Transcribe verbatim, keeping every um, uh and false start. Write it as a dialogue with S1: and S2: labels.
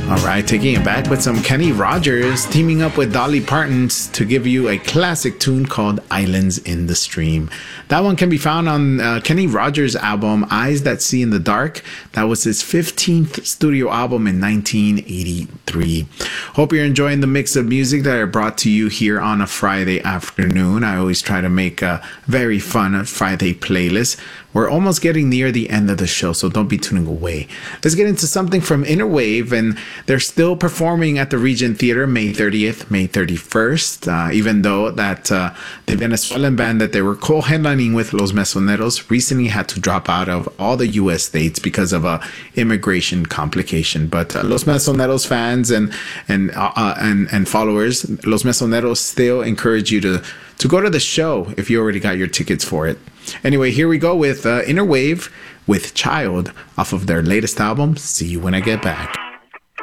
S1: All right, taking it back with some Kenny Rogers teaming up with Dolly Parton to give you a classic tune called Islands in the Stream. That one can be found on uh, Kenny Rogers' album Eyes That See in the Dark. That was his fifteenth studio album in nineteen eighty-three. Hope you're enjoying the mix of music that I brought to you here on a Friday afternoon. I always try to make a very fun Friday playlist. We're almost getting near the end of the show, so don't be tuning away. Let's get into something from Inner Wave, and they're still performing at the Regent Theater May thirtieth, May thirty-first, uh, even though that uh, the Venezuelan band that they were co-headlining with, Los Mesoneros, recently had to drop out of all the U S states because of a immigration complication. But uh, Los Mesoneros fans and and, uh, uh, and and followers, Los Mesoneros still encourage you to to go to the show if you already got your tickets for it. Anyway, here we go with uh, Inner Wave with Child off of their latest album, See You When I Get Back.